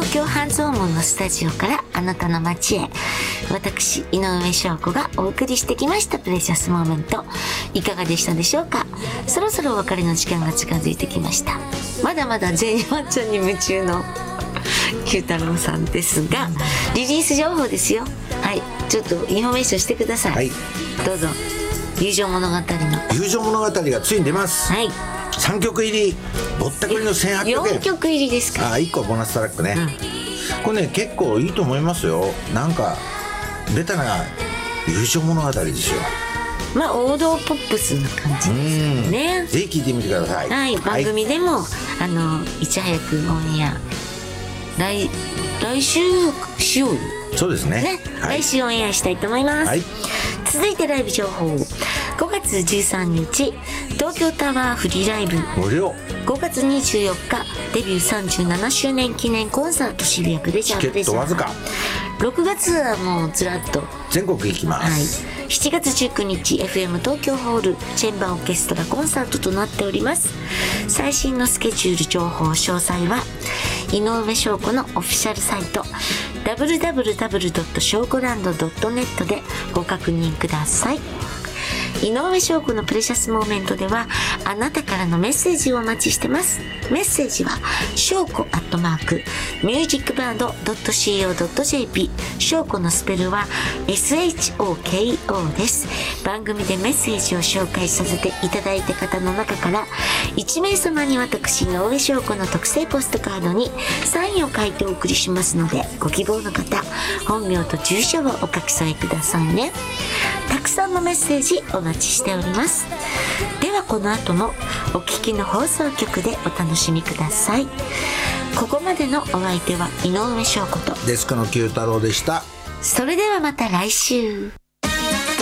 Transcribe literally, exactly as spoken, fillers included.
東京半蔵門のスタジオからあなたの街へ、私井上翔子がお送りしてきましたプレシャスモーメント、いかがでしたでしょうか。そろそろお別れの時間が近づいてきました。まだまだ銭まっちゃんに夢中の九太郎さんですが、リリース情報ですよ。はい、ちょっとインフォメーションしてください、はい、どうぞ。友情物語の友情物語がついに出ます。 はい、 さんきょく入りぼったくりのせんはっぴゃくえん、 よんきょく入りですか。 あ、いっこボーナストラックね、うん、これね結構いいと思いますよ。なんかベタな友情物語ですよ。 まあ王道ポップスな感じですね。 ぜひ聞いてみてください。 はい、番組でも、はい、あのいち早くオンエア来来週しようよ。そうですね、ね、はい、来週オンエアしたいと思います、はい、続いてライブ情報。ごがつじゅうさんにち東京タワーフリーライブ。ごがつにじゅうよっかデビューさんじゅうななしゅうねん記念コンサート渋谷プレジャープレジャー。チケットわずか。ろくがつはもうずらっと全国行きます、 はい、しちがつじゅうくにち エフエム 東京ホールチェンバーオーケストラコンサートとなっております。最新のスケジュール情報詳細は井上翔子のオフィシャルサイト ダブリューダブリューダブリュードットショーコランドドットネット でご確認ください。井上翔子のプレシャスモーメントではあなたからのメッセージをお待ちしてます。メッセージは翔子アットマークミュージックバードドットシーオードットジェーピー。 翔子のスペルは エスエイチオーケーオー です。番組でメッセージを紹介させていただいた方の中からいちめいさまに私井上翔子の特製ポストカードにサインを書いてお送りしますので、ご希望の方本名と住所をお書き添えくださいね。たくさんのメッセージお待ちしております。ではこの後もお聞きの放送局でお楽しみください。ここまでのお相手は井上翔子とデスクの九太郎でした。 それではまた来週。